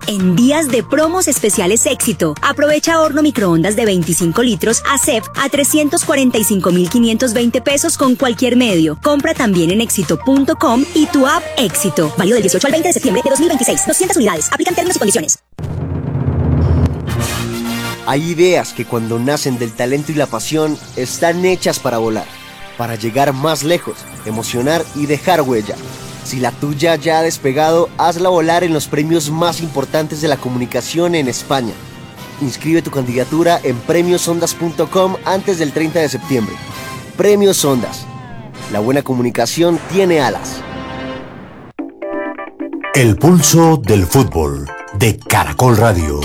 En días de promos especiales Éxito, aprovecha horno microondas de 25 litros ASEF a 345.520 pesos con cualquier medio. Compra también en éxito.com y tu app Éxito. Válido del 18 al 20 de septiembre de 2026. 200 unidades. Aplican términos y condiciones. Hay ideas que cuando nacen del talento y la pasión están hechas para volar, para llegar más lejos, emocionar y dejar huella. Si la tuya ya ha despegado, hazla volar en los premios más importantes de la comunicación en España. Inscribe tu candidatura en premiosondas.com antes del 30 de septiembre. Premios Ondas. La buena comunicación tiene alas. El pulso del fútbol de Caracol Radio.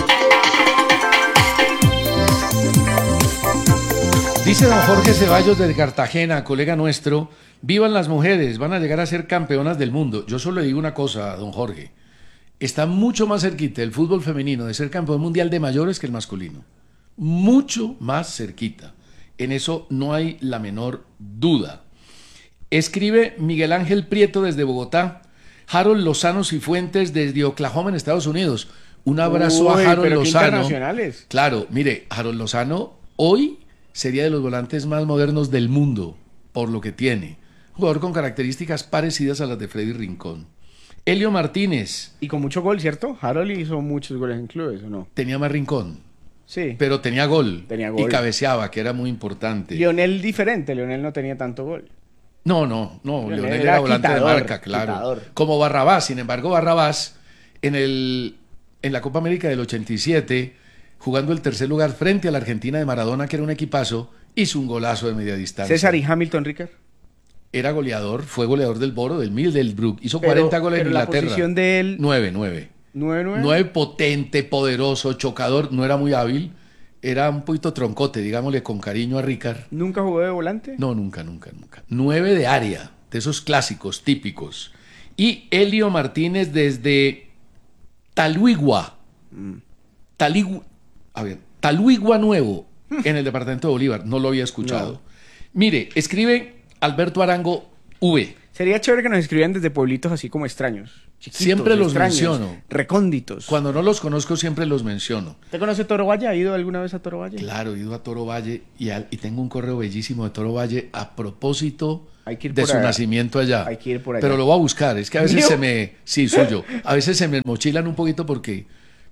Dice don Jorge Ceballos de Cartagena, colega nuestro, vivan las mujeres, van a llegar a ser campeonas del mundo. Yo solo le digo una cosa, don Jorge, está mucho más cerquita el fútbol femenino de ser campeón mundial de mayores que el masculino. Mucho más cerquita. En eso no hay la menor duda. Escribe Miguel Ángel Prieto desde Bogotá, Harold Lozano Cifuentes desde Oklahoma en Estados Unidos. Un abrazo a Harold Lozano. Internacionales. Claro, mire, Harold Lozano hoy sería de los volantes más modernos del mundo, por lo que tiene. Un jugador con características parecidas a las de Freddy Rincón. Elio Martínez. Y con mucho gol, ¿cierto? Harold hizo muchos goles en clubes, ¿o no? Tenía más Rincón. Sí. Pero tenía gol. Tenía gol. Y cabeceaba, que era muy importante. Lionel diferente, Lionel no tenía tanto gol. No, Lionel era volante quitador, de marca, claro. Quitador. Como Barrabás. Sin embargo, Barrabás, en la Copa América del 87, jugando el tercer lugar frente a la Argentina de Maradona, que era un equipazo, hizo un golazo de media distancia. César y Hamilton, Ricard. Era goleador, fue goleador del Boro, del Middlesbrough. Hizo 40 goles en Inglaterra. La posición de él... 9. 9 potente, poderoso, chocador, no era muy hábil. Era un poquito troncote, digámosle con cariño a Ricard. ¿Nunca jugó de volante? No, nunca. 9 de área, de esos clásicos, típicos. Y Elio Martínez desde Taluigua. Taluigua Nuevo, en el departamento de Bolívar. No lo había escuchado. No. Mire, escribe Alberto Arango V. Sería chévere que nos escribieran desde pueblitos así como extraños. Siempre los menciono. Recónditos. Cuando no los conozco siempre los menciono. ¿Te conoce Toro Valle? ¿Ha ido alguna vez a Toro Valle? Claro, he ido a Toro Valle y tengo un correo bellísimo de Toro Valle a propósito de su nacimiento allá. Hay que ir por allá. Pero lo voy a buscar. Es que a veces Sí, suyo. A veces se me mochilan un poquito porque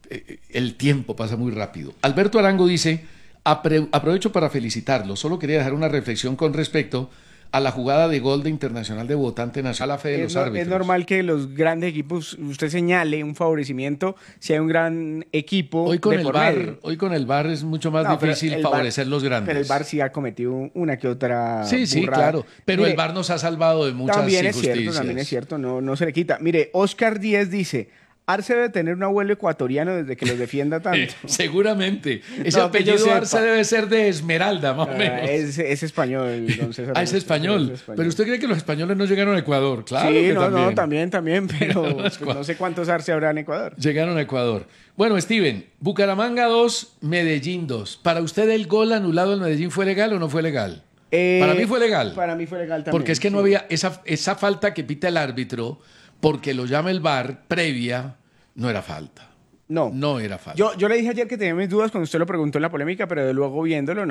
el tiempo pasa muy rápido. Alberto Arango dice, aprovecho para felicitarlo. Solo quería dejar una reflexión con respecto a la jugada de gol de Internacional de Botante Nacional a fe de los árbitros. Es normal que los grandes equipos, usted señale un favorecimiento si hay un gran equipo. Hoy con el VAR es mucho más difícil favorecer los grandes. Pero el VAR sí ha cometido una que otra Sí, burrada. Claro. Pero el VAR nos ha salvado de muchas injusticias. También es cierto, no se le quita. Mire, Oscar Díez dice... Arce debe tener un abuelo ecuatoriano desde que los defienda tanto. Seguramente. Ese apellido Arce debe ser de Esmeralda, más o menos. Es español, don César. Es español. Pero usted cree que los españoles no llegaron a Ecuador, claro. Sí, también, pero pues no sé cuántos Arce habrá en Ecuador. Llegaron a Ecuador. Bueno, Steven, Bucaramanga 2, Medellín 2. ¿Para usted el gol anulado en Medellín fue legal o no fue legal? Para mí fue legal. Para mí fue legal también. Porque es que no había esa falta que pita el árbitro, porque lo llama el VAR previa. No era falta. No era falta. Yo le dije ayer que tenía mis dudas cuando usted lo preguntó en la polémica, pero luego viéndolo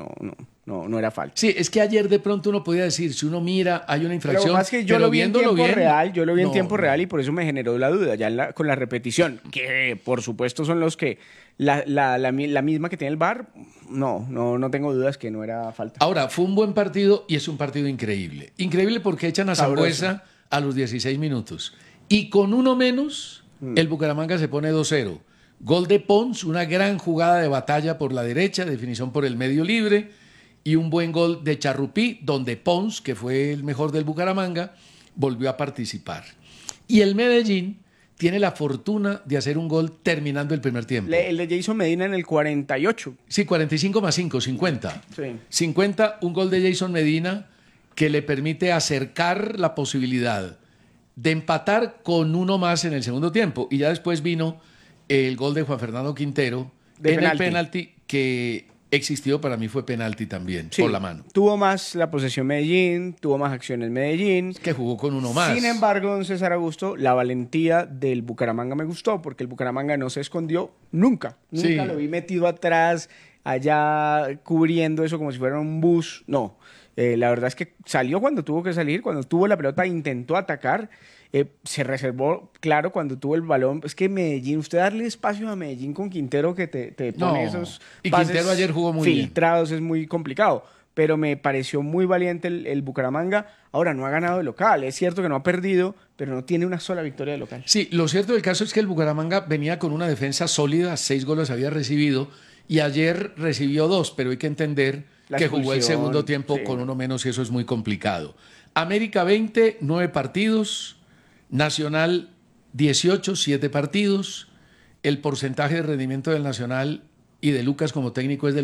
no era falta. Sí, es que ayer de pronto uno podía decir, si uno mira, hay una infracción. Pero más que yo lo vi en tiempo real, en tiempo real y por eso me generó la duda, ya con la repetición, que por supuesto son los que la misma que tiene el VAR, no tengo dudas que no era falta. Ahora, fue un buen partido y es un partido increíble. Increíble porque echan a Sangüesa a los 16 minutos. Y con uno menos... El Bucaramanga se pone 2-0. Gol de Pons, una gran jugada de batalla por la derecha, definición por el medio libre, y un buen gol de Charrupí, donde Pons, que fue el mejor del Bucaramanga, volvió a participar. Y el Medellín tiene la fortuna de hacer un gol terminando el primer tiempo. El de Jason Medina en el 48. Sí, 45 más 5, 50. Sí. 50, un gol de Jason Medina que le permite acercar la posibilidad de empatar con uno más en el segundo tiempo. Y ya después vino el gol de Juan Fernando Quintero el penalti que existido para mí fue penalti también, Sí, por la mano. tuvo más la posesión Medellín, tuvo más acciones Medellín. Que jugó con uno más. Sin embargo, don César Augusto, la valentía del Bucaramanga me gustó, porque el Bucaramanga no se escondió nunca. Nunca Sí. lo vi metido atrás, allá cubriendo eso como si fuera un bus. No, la verdad es que salió cuando tuvo que salir, cuando tuvo la pelota intentó atacar, se reservó, claro, cuando tuvo el balón. Es que Medellín, usted darle espacio a Medellín con Quintero que te pone No, esos y pases Quintero ayer jugó muy bien. filtrados, es muy complicado. Pero me pareció muy valiente el Bucaramanga. Ahora, no ha ganado de local. Es cierto que no ha perdido, pero no tiene una sola victoria de local. Sí, lo cierto del caso es que el Bucaramanga venía con una defensa sólida, 6 goles había recibido y ayer recibió 2, pero hay que entender La que jugó el expulsión, segundo tiempo sí. con uno menos y eso es muy complicado. América 20, 9 partidos, Nacional 18, 7 partidos, el porcentaje de rendimiento del Nacional y de Lucas como técnico es del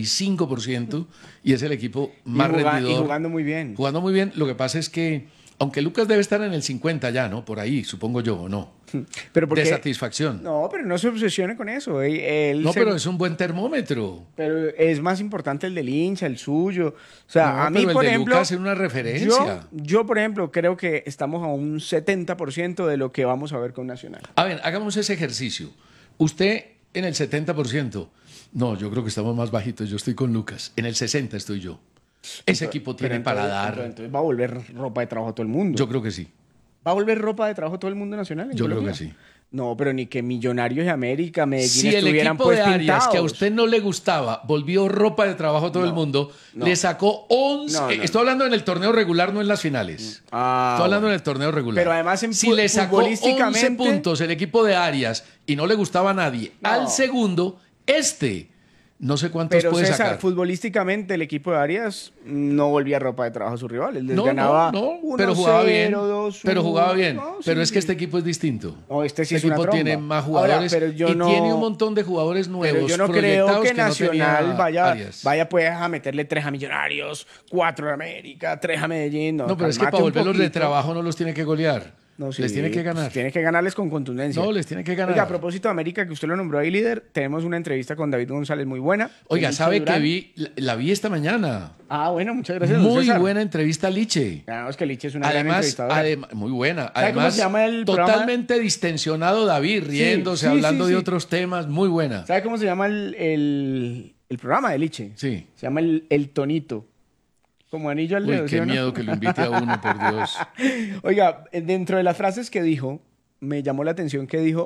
85% y es el equipo más rendidor. Y jugando muy bien. Jugando muy bien, lo que pasa es que, aunque Lucas debe estar en el 50 ya, ¿no? Por ahí, supongo yo, ¿o no? Pero porque, De satisfacción. no, pero no se obsesione con eso. Pero es un buen termómetro. Pero es más importante el del hincha, el suyo. O sea, No, a mí, pero el por de ejemplo, Lucas es una referencia. yo, por ejemplo, creo que estamos a un 70% de lo que vamos a ver con Nacional. A ver, hagamos ese ejercicio. Usted en el 70%. No, yo creo que estamos más bajitos. Yo estoy con Lucas. En el 60% estoy yo. Ese equipo tiene Pero para entonces- dar. Entonces va a volver ropa de trabajo a todo el mundo. Yo creo que sí. ¿Va a volver ropa de trabajo a todo el mundo nacional? Yo creo Colombia? que sí. No, pero ni que Millonarios de América, Medellín Si el estuvieran equipo pues de Arias, pintados. que a usted no le gustaba, volvió ropa de trabajo a todo el mundo, no. le sacó 11. No, no, Estoy hablando en el torneo regular, no en las finales. Ah, Estoy hablando bueno. en el torneo regular. Pero además en si le sacó 11 futbolísticamente- puntos el equipo de Arias y no le gustaba a nadie, No. al segundo, no sé cuántos Pero puede César, sacar. futbolísticamente el equipo de Arias no volvía ropa de trabajo a sus rivales. Les No, ganaba no, 1-0, pero jugaba bien. 2-1. Pero jugaba bien. No, Pero sí, es que sí. este equipo es distinto. No, este sí es Este una equipo tromba. tiene más Ahora, jugadores pero yo y no- tiene un montón de jugadores nuevos. Pero yo no creo proyectados que no Nacional tenía vaya Arias. pues a meterle 3 a Millonarios, 4 a América, 3 a Medellín. No, pero es que cálmate para un volverlos de poquito. trabajo no los tiene que golear. No, sí, Les tiene que ganar. Tiene que ganarles con contundencia. No, les tiene que ganar. Oiga, a propósito de América, que usted lo nombró ahí líder, tenemos una entrevista con David González muy buena. Oiga, Liche ¿sabe Durán. que la vi esta mañana? Ah, bueno, muchas gracias. don Muy César. buena entrevista a Liche. Claro, es que Liche es una gran Además, entrevistadora. muy buena. ¿Sabe cómo Además, se llama el programa? totalmente distensionado David, riéndose, sí, hablando sí, de sí. otros temas. Muy buena. ¿Sabe cómo se llama el programa de Liche? Sí. Se llama el Tonito. Como anillo al Uy, dedo. ¿sí qué o no? miedo que lo invite a uno, por Dios. Oiga, dentro de las frases que dijo, me llamó la atención que dijo